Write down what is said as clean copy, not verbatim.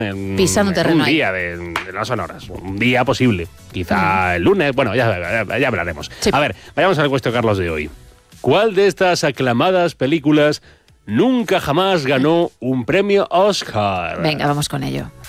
pisando terreno un ahí. día de las sonoras, un día posible. Quizá el lunes, bueno, ya hablaremos. Sí. A ver, vayamos al Cuesto Carlos de hoy. ¿Cuál de estas aclamadas películas nunca jamás ganó un premio Oscar? Venga, vamos con ello.